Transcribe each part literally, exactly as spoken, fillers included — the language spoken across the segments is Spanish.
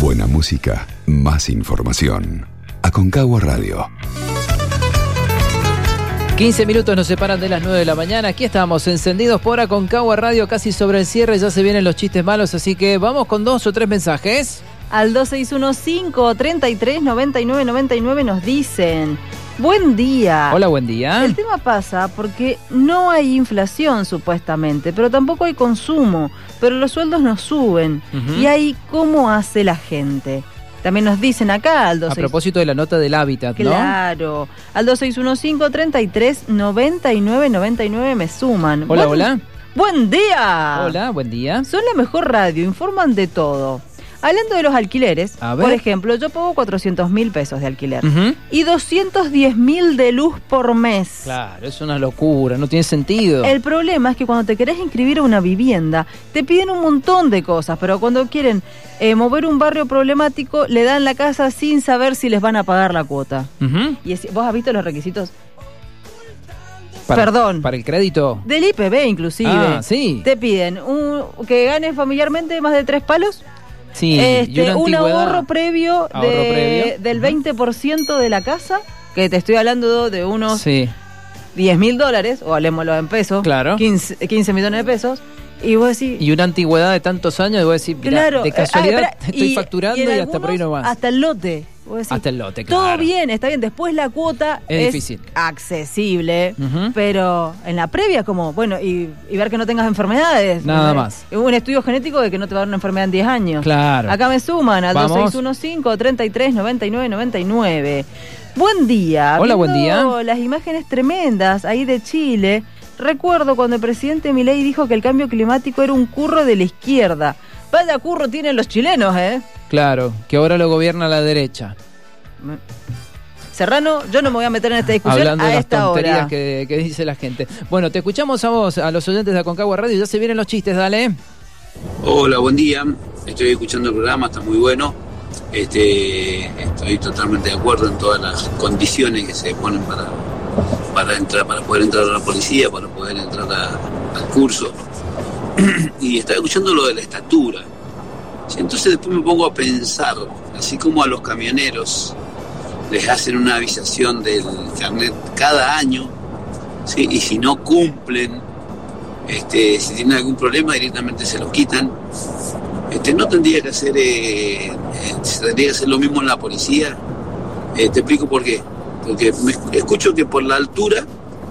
buena música, más información. Aconcagua Radio. quince minutos nos separan de las nueve de la mañana. Aquí estamos encendidos por Aconcagua Radio, casi sobre el cierre. Ya se vienen los chistes malos, así que vamos con dos o tres mensajes. Al dos seis uno cinco, treinta y tres, noventa y nueve, noventa y nueve nos dicen: buen día. Hola, buen día. El tema pasa porque no hay inflación supuestamente, pero tampoco hay consumo, pero los sueldos no suben. Uh-huh. Y ahí, ¿cómo hace la gente? También nos dicen acá al dos seis uno cinco. A propósito de la nota del hábitat, ¿no? Claro. Al dos seis uno cinco, treinta y tres, noventa y nueve, noventa y nueve me suman. Hola, buen, hola. Buen día. Hola, buen día. Son la mejor radio, informan de todo. Hablando de los alquileres, por ejemplo, yo pago cuatrocientos mil pesos de alquiler uh-huh. y doscientos diez mil de luz por mes. Claro, es una locura, no tiene sentido. El problema es que cuando te querés inscribir a una vivienda, te piden un montón de cosas, pero cuando quieren eh, mover un barrio problemático, le dan la casa sin saber si les van a pagar la cuota. Uh-huh. Y es, ¿vos has visto los requisitos? Para, Perdón. ¿Para el crédito? Del I P B, inclusive. Ah, sí. Te piden un, que ganes familiarmente más de tres palos. Sí, este, y una un antigüedad, ahorro previo, ahorro de, previo del veinte por ciento de la casa, que te estoy hablando de unos sí. diez mil dólares, o hablemoslo en pesos, claro. quince, quince millones de pesos, y vos decís... Y una antigüedad de tantos años, y vos decís, mirá, claro, de casualidad ah, espera, estoy y, facturando y, y hasta por ahí no vas. Hasta el lote. Decís, hasta el lote, claro. Todo bien, está bien, después la cuota es, es difícil. accesible, uh-huh. pero en la previa como, bueno, y, y ver que no tengas enfermedades. Nada ¿no? más. Un estudio genético de que no te va a dar una enfermedad en diez años. Claro. Acá me suman al dos seis uno cinco, treinta y tres, noventa y nueve, noventa y nueve. Buen día. Hola, buen día. Las imágenes tremendas ahí de Chile. Recuerdo cuando el presidente Milei dijo que el cambio climático era un curro de la izquierda. Vaya curro tienen los chilenos, ¿eh? Claro, que ahora lo gobierna la derecha. Serrano, yo no me voy a meter en esta discusión hablando a de las esta tonterías hora. Que, que dice la gente. Bueno, te escuchamos a vos, a los oyentes de Aconcagua Radio. Ya se vienen los chistes, dale. Hola, buen día. Estoy escuchando el programa, está muy bueno. Este, estoy totalmente de acuerdo en todas las condiciones que se ponen para, para entrar, para poder entrar a la policía, para poder entrar a, al curso. Y estaba escuchando lo de la estatura. Entonces después me pongo a pensar, así como a los camioneros les hacen una avisación del carnet cada año, ¿sí? Y si no cumplen, este, si tienen algún problema directamente se los quitan. Este, no tendría que hacer, eh, eh, tendría que hacer lo mismo en la policía. Eh, te explico por qué. Porque me escucho que por la altura,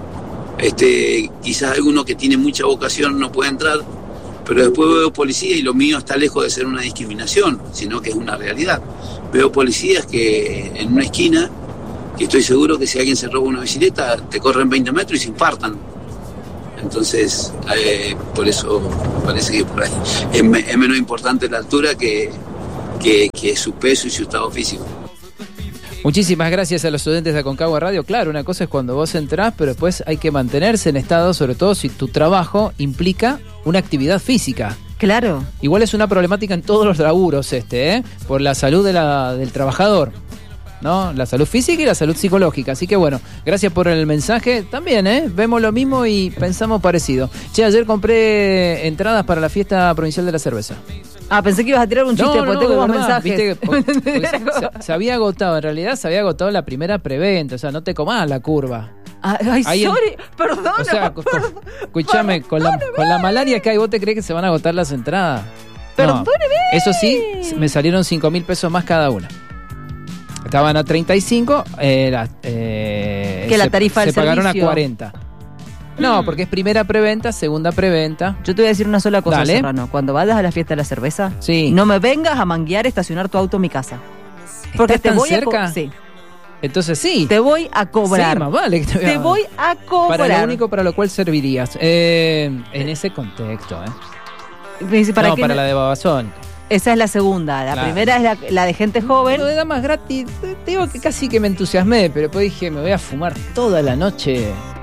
este, quizás alguno que tiene mucha vocación no puede entrar. Pero después veo policía y lo mío está lejos de ser una discriminación, sino que es una realidad. Veo policías que en una esquina, que estoy seguro que si alguien se roba una bicicleta, te corren veinte metros y se infartan. Entonces, eh, por eso me parece que por ahí es, me, es menos importante la altura que, que, que su peso y su estado físico. Muchísimas gracias a los estudiantes de Aconcagua Radio. Claro, una cosa es cuando vos entrás, pero después hay que mantenerse en estado, sobre todo si tu trabajo implica una actividad física. Claro. Igual es una problemática en todos los laburos este, ¿eh? Por la salud de la, del trabajador, ¿no? La salud física y la salud psicológica. Así que bueno, gracias por el mensaje. También, ¿eh? Vemos lo mismo y pensamos parecido. Che, ayer compré entradas para la fiesta provincial de la cerveza. Ah, pensé que ibas a tirar un chiste, no, porque no, tengo de más verdad, mensajes. ¿viste? Pues, pues, se, se había agotado, en realidad se había agotado la primera preventa, o sea, no te comás la curva. Ay, ay sorry, en, perdona. O sea, perdón, escúchame, con la, con la malaria que hay, ¿vos te crees que se van a agotar las entradas? Perdóneme. No, eso sí, me salieron cinco mil pesos más cada una. Estaban a treinta y cinco, eh, la, eh, que se, la tarifa del se pagaron servicio. A cuarenta. No, porque es primera preventa, segunda preventa. Yo te voy a decir una sola cosa, Dale. Serrano. Cuando vayas a la fiesta de la cerveza, sí. no me vengas a manguear estacionar tu auto en mi casa. Porque te tan voy cerca? a co- sí. Entonces sí. Te voy a cobrar. Sí, más vale que te, voy a... te voy a cobrar. Para lo único para lo cual servirías. Eh, en ese contexto, ¿eh? Me dice, ¿para no, qué para no? la de Babazón. Esa es la segunda. La claro. primera es la, la de gente joven. Lo de damas gratis, te digo que casi que me entusiasmé, pero después dije, me voy a fumar toda la noche.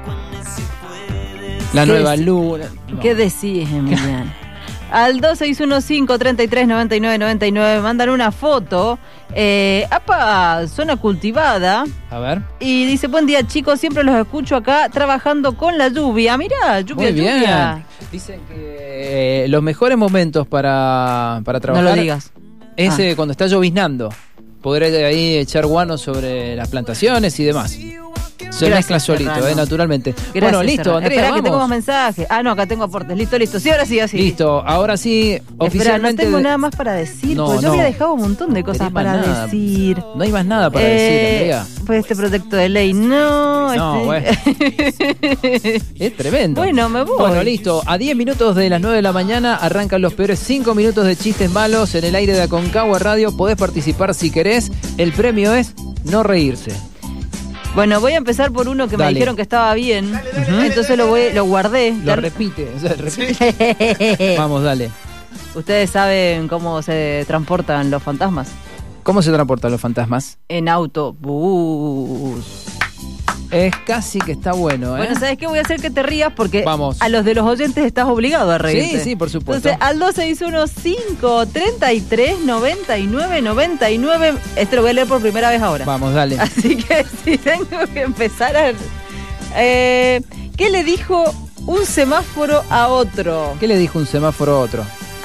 La nueva dec- luna. No. ¿Qué decís, Emiliano? Al dos seis uno cinco, treinta y tres, noventa y nueve, noventa y nueve mandan una foto. Eh, apa, zona cultivada. A ver. Y dice, buen día chicos, siempre los escucho acá trabajando con la lluvia. Mirá, lluvia, Muy bien. lluvia. Dicen que eh, los mejores momentos para, para trabajar. No lo digas. es Ah. eh, cuando está lloviznando. Poder ahí echar guano sobre las plantaciones y demás. Se Gracias, mezcla solito, Serrano. eh, naturalmente. Gracias, bueno, listo, Serrano. Andrea, Espera vamos. que tengo más mensajes. Ah, no, acá tengo aportes. Listo, listo. Sí, ahora sí, así. Listo, ahora sí, Espera, no oficialmente... tengo de- nada más para decir, No, porque yo no. había dejado un montón de cosas Tenés más para nada. decir. No hay más nada para Eh, decir, Andrea. Pues este proyecto de ley, no. No, este- Es tremendo. Bueno, me voy. Bueno, listo. A diez minutos de las nueve de la mañana arrancan los peores cinco minutos de chistes malos en el aire de Aconcagua Radio. Podés participar si querés. El premio es no reírse. Bueno, voy a empezar por uno que me Dale. dijeron que estaba bien. dale, Entonces dale, lo voy, dale. lo guardé. Lo Ya- repite. O sea, repite. Vamos, dale. Ustedes saben cómo se transportan los fantasmas. ¿Cómo se transportan los fantasmas? En autobús. Es casi que está bueno, ¿eh? Bueno, ¿sabes qué? Voy a hacer que te rías porque Vamos. a los de los oyentes estás obligado a reírte. Sí, sí, por supuesto. Entonces, al dos seis uno cinco tres tres nueve nueve nueve nueve, este lo voy a leer por primera vez ahora. Vamos, dale. Así que si tengo que empezar a... Eh, ¿Qué le dijo un semáforo a otro? ¿Qué le dijo un semáforo a otro?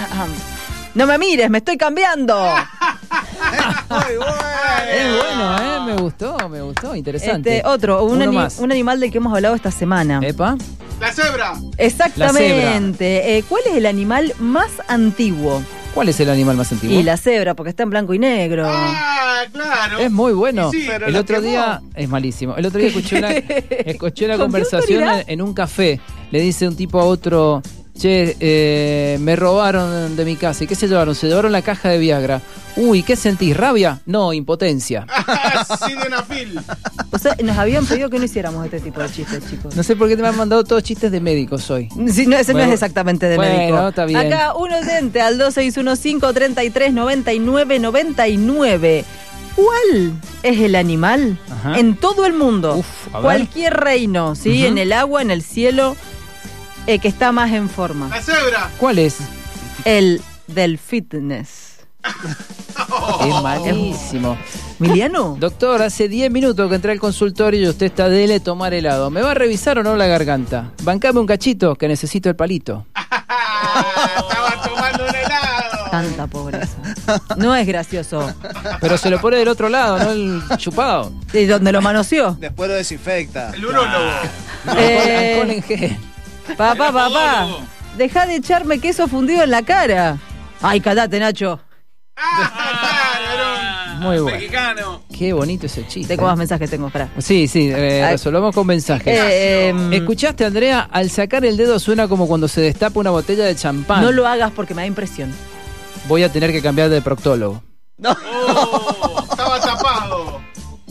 No me mires, me estoy cambiando. Muy bueno. Es bueno, ¿eh? Me gustó, me gustó. Interesante. Este, otro, un, Uno ani- más. un animal del que hemos hablado esta semana. Epa. La cebra. Exactamente. Eh, ¿Cuál es el animal más antiguo? ¿Cuál es el animal más antiguo? Y la cebra, porque está en blanco y negro. Ah, claro. Es muy bueno. Y sí, pero el lo otro quemó. día es malísimo. El otro día escuché una, escuché una ¿Con qué conversación autoridad? en, en un café. Le dice un tipo a otro, che, eh, me robaron de mi casa. ¿Y qué se llevaron? Se llevaron la caja de Viagra. Uy, ¿qué sentís? ¿Rabia? No, impotencia. Sildenafil. O sea, nos habían pedido que no hiciéramos este tipo de chistes, chicos. No sé por qué te me han mandado todos chistes de médicos hoy. Sí, no, ese no Bueno, es exactamente de bueno, médico. está bien. Acá un oyente al dos seis uno cinco tres tres nueve nueve nueve nueve. ¿Cuál es el animal Ajá. en todo el mundo? Uf, a ver. Cualquier reino, ¿sí? Ujú. En el agua, en el cielo, eh, que está más en forma. La cebra. ¿Cuál es? El del fitness. Es malísimo. ¿Miliano? Doctor, hace diez minutos que entré al consultorio y usted está dele tomar helado. ¿Me va a revisar o no la garganta? Bancame un cachito, que necesito el palito. Estaba tomando un helado. Tanta pobreza. No es gracioso. Pero se lo pone del otro lado, no el chupado. ¿Y dónde lo manoseó? Después lo desinfecta. El urólogo. Eh, Alcohol en gel. Papá, papá, deja de echarme queso fundido en la cara. Ay, cállate, Nacho. Ah, claro, era un Muy bueno. mexicano. Qué bonito ese chiste. Tengo más mensajes, tengo, espera. Sí, sí, eh, Ay. resolvamos con mensajes. Eh, em, ¿Escuchaste, Andrea? Al sacar el dedo suena como cuando se destapa una botella de champán. no lo hagas porque me da impresión. Voy a tener que cambiar de proctólogo. Oh, estaba tapado.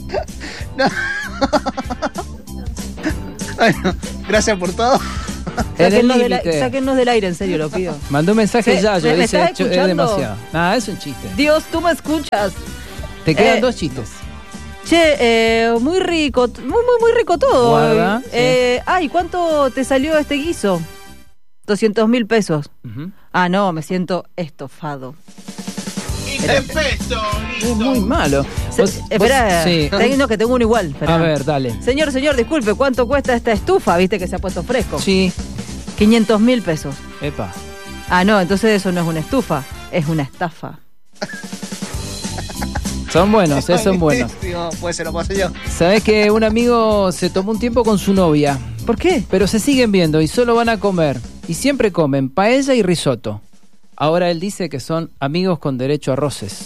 Bueno, gracias por todo. En el Sáquennos, del, límite. sáquennos del aire, en serio, lo pido. Mandó un mensaje Sí, ya, yo ¿me- me dice, estás "Cho- es escuchando? demasiado. Nada, es un chiste. Dios, tú me escuchas. Te quedan Eh, dos chistes. Che, eh, muy rico, t- muy, muy, muy rico todo. Guarda, hoy. Eh, Ay, ¿cuánto te salió este guiso? doscientos mil pesos. Ujú. Ah, no, me siento estofado. Intempesто, Es listo. muy malo. Se- Vos- espera, vos- sí. tengo- no, que tengo uno igual. Esperá. A ver, dale. Señor, señor, disculpe, ¿cuánto cuesta esta estufa? Viste que se ha puesto fresco. Sí. quinientos mil pesos. Epa. Ah, no, entonces eso no es una estufa, es una estafa. Son buenos, eh, son buenos. Digo, pues se lo pasé yo. Sabés que un amigo se tomó un tiempo con su novia, ¿Por qué? pero se siguen viendo y solo van a comer. Y siempre comen paella y risotto. Ahora él dice que son amigos con derecho a roces.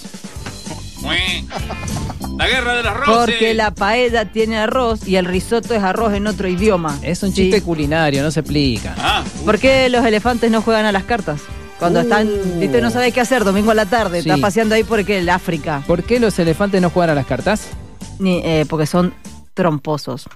La guerra de los roces. Porque la paella tiene arroz y el risotto es arroz en otro idioma. Es un Sí. chiste culinario, no se explica. Ah, ¿Por qué los elefantes no juegan a las cartas? Cuando Uh. están, viste, no sabes qué hacer, domingo a la tarde, Sí. estás paseando ahí por el África. ¿Por qué los elefantes no juegan a las cartas? Ni, eh, porque son tromposos.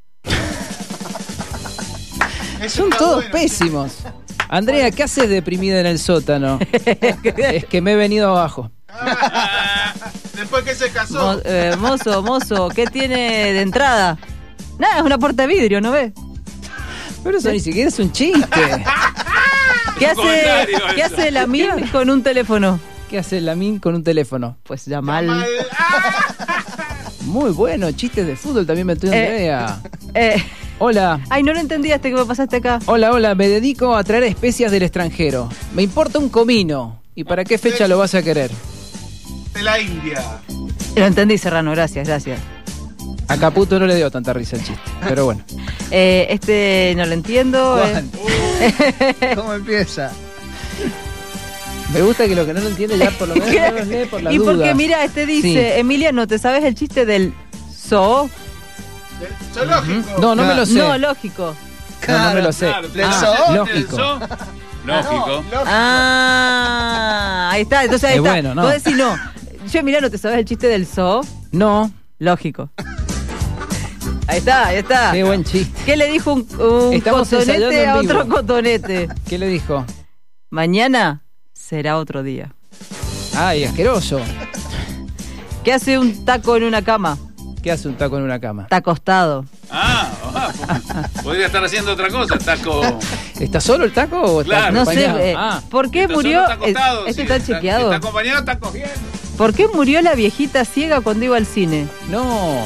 eso Son está todos bueno. pésimos. Andrea, ¿qué haces deprimida en el sótano? Es que me he venido abajo. Ah, después que se casó. Mo- eh, mozo, mozo, ¿qué tiene de entrada? Nada, es una puerta de vidrio, ¿no ves? Pero eso ni siquiera es un chiste. ¿Qué un hace, comentario ¿qué eso. hace la M I M con un teléfono? ¿Qué hace el Lamin con un teléfono? Pues llama Mal. al... Ah, Muy bueno, chistes de fútbol también me estoy Eh. Andrea. Eh, Hola. ay, no lo entendí hasta que me pasaste acá. Hola, hola, me dedico a traer especias del extranjero. Me importa un comino. ¿Y para qué fecha lo vas a querer? de la India. Lo entendí, Serrano, gracias, gracias. A Caputo no le dio tanta risa el chiste, pero bueno. Eh, este no lo entiendo. Juan, eh. ¿Cómo empieza? me gusta que lo que no lo entiende ya por lo menos no lo lee por la Y duda. porque mira, este dice, Sí. Emiliano, ¿te sabes el chiste del zoo? Del zoológico. No, no me lo sé. No, lógico. No, no me lo sé. Claro, ¿Del Ah, zoo? lógico. Lógico. Ah, ahí está, entonces ahí Es está. bueno, ¿no? Vos decís no. Yo, Emiliano, ¿te sabes el chiste del zoo? No, Lógico. Ahí está, ahí está. qué buen chiste. ¿Qué le dijo un, un Estamos cotonete ensayando en a vivo. otro cotonete? ¿Qué le dijo? Mañana será otro día. Ay, asqueroso. ¿Qué hace un taco en una cama? ¿Qué hace un taco en una cama? Está acostado. Ah, ah, podría estar haciendo otra cosa, taco. ¿Está solo el taco o está Claro. No sé, acompañado? eh, Ah, ¿por qué Está murió? solo, está acostado, ¿Este sí, está chequeado? Está acompañado, está cogiendo. ¿Por qué murió la viejita ciega cuando iba al cine? no.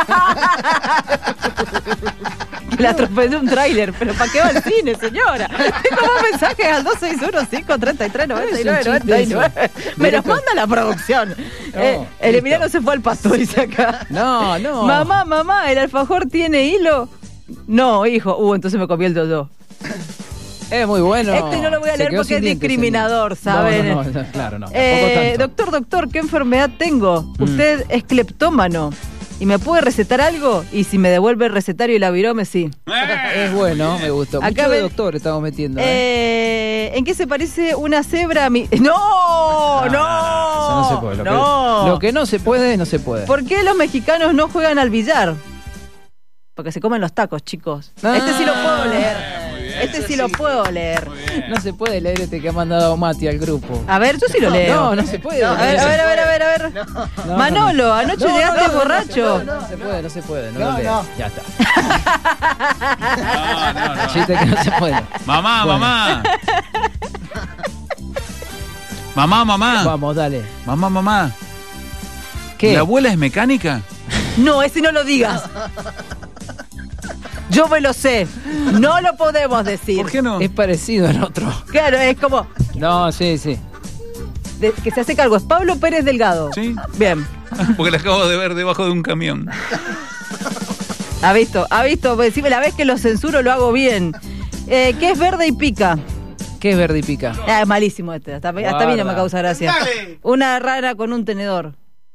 Que la atropelló un tráiler. ¿Pero para qué va al cine, señora? Tengo más mensajes al dos seis uno cinco tres tres nueve nueve nueve nueve. Me los manda la producción. Eh, el listo. Emiliano se fue al pasto, dice acá. No, no. Mamá, mamá, ¿el alfajor tiene hilo? No, hijo. Uh, entonces me comí el dodo. Es muy bueno. Este no lo voy a Se leer quedó porque sin es dientes, discriminador, señor. ¿saben? No, no, no, claro, no. Tampoco Eh, tanto. doctor, doctor, ¿qué enfermedad tengo? Mm. Usted es cleptómano. ¿Y me puede recetar algo? Y si me devuelve el recetario y la virome, sí. Es bueno, me gustó. Acá Mucho de ve- doctor estamos metiendo. ¿eh? Eh, ¿En qué se parece una cebra a mi...? ¡No! ¡No! Eso no se puede. Lo, no. Que, lo que no se puede, no se puede. ¿Por qué los mexicanos no juegan al billar? Porque se comen los tacos, chicos. Ah. Este sí lo puedo leer. muy bien, Este eso sí lo sí. puedo leer. No se puede leer este que ha mandado Mati al grupo. A ver, yo sí lo leo. No, no se puede. A ver, a ver, a ver, a ver, a ver. No, no, Manolo, no. anoche No, llegaste no, no, borracho. No se puede, no se puede. No, No, lo leas. no. Ya está. No, no, no. Chiste que no se puede. Mamá, Bueno. mamá. Mamá, mamá. Vamos, dale. Mamá, mamá. ¿Qué? ¿La abuela es mecánica? No, ese no lo digas. Yo me lo sé. No lo podemos decir. ¿Por qué no? Es parecido al otro. Claro, es como No, sí, sí. de- que se hace cargo. Es Pablo Pérez Delgado. Sí. Bien. Porque la acabo de ver debajo de un camión. Ha visto, ha visto. Decime la vez que lo censuro lo hago bien. Eh, ¿Qué es verde y pica? ¿Qué es verde y pica? Ah, es malísimo este. Hasta, hasta a mí no me causa gracia. Dale. Una rara con un tenedor.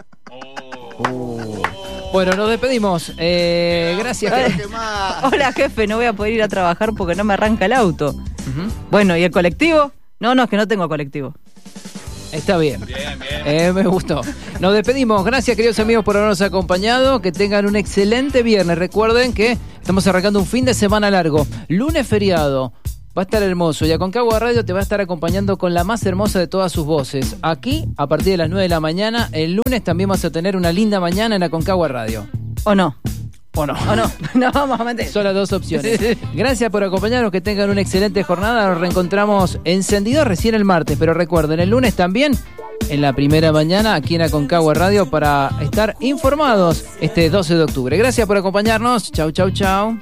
Bueno, nos despedimos. Eh, gracias. ¿Qué más? Hola, jefe, no voy a poder ir a trabajar porque no me arranca el auto. Ujú. Bueno, ¿y el colectivo? No, no, es que no tengo colectivo. Está bien. Bien, bien. Eh, me gustó. Nos despedimos. Gracias, queridos amigos, por habernos acompañado. Que tengan un excelente viernes. Recuerden que estamos arrancando un fin de semana largo. Lunes feriado. Va a estar hermoso. Y Aconcagua Radio te va a estar acompañando con la más hermosa de todas sus voces. Aquí, a partir de las nueve de la mañana. El lunes también vas a tener una linda mañana en Aconcagua Radio. ¿O no? ¿O no? ¿O no? No vamos a meter. Son las dos opciones. Gracias por acompañarnos, que tengan una excelente jornada. Nos reencontramos encendidos recién el martes, pero recuerden, el lunes también, en la primera mañana, aquí en Aconcagua Radio, para estar informados este doce de octubre. Gracias por acompañarnos. Chau, chau, chau.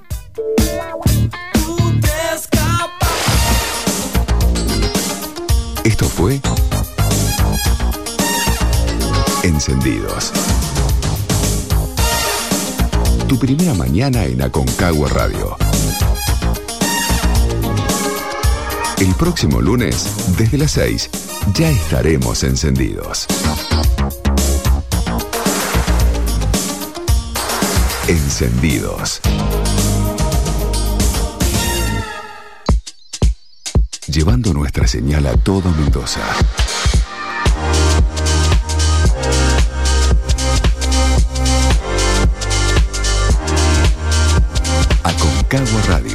Esto fue Encendidos. Tu primera mañana en Aconcagua Radio. El próximo lunes, desde las seis, ya estaremos encendidos. Encendidos. Llevando nuestra señal a todo Mendoza. Aconcagua Radio.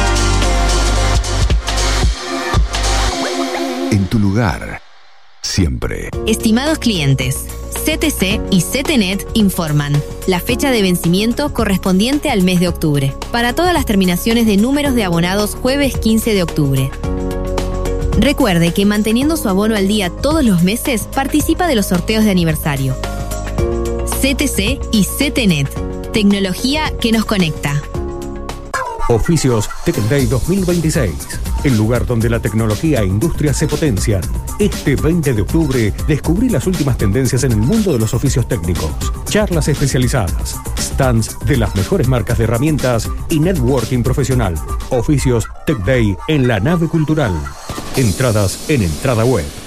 En tu lugar, siempre. Estimados clientes, C T C y CETENET informan la fecha de vencimiento correspondiente al mes de octubre. Para todas las terminaciones de números de abonados, jueves quince de octubre. Recuerde que manteniendo su abono al día todos los meses, participa de los sorteos de aniversario. C T C y CETENET, tecnología que nos conecta. Oficios Tech Day dos mil veintiséis. el lugar donde la tecnología e industria se potencian. Este veinte de octubre, descubrí las últimas tendencias en el mundo de los oficios técnicos. Charlas especializadas, stands de las mejores marcas de herramientas y networking profesional. Oficios Tech Day en la nave cultural. Entradas en Entrada Web.